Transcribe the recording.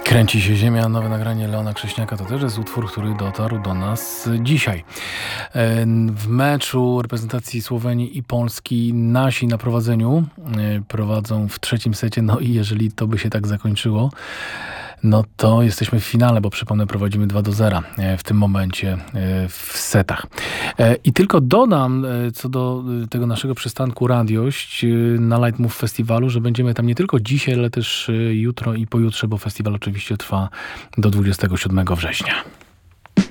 Kręci się ziemia, nowe nagranie Leona Krześniaka to też jest utwór, który dotarł do nas dzisiaj. W meczu reprezentacji Słowenii i Polski nasi na prowadzeniu prowadzą w trzecim secie, no i jeżeli to by się tak zakończyło, no to jesteśmy w finale, bo przypomnę, prowadzimy 2-0 w tym momencie w setach. I tylko dodam co do tego naszego przystanku Radiość na Light Move Festiwalu, że będziemy tam nie tylko dzisiaj, ale też jutro i pojutrze, bo festiwal oczywiście trwa do 27 września.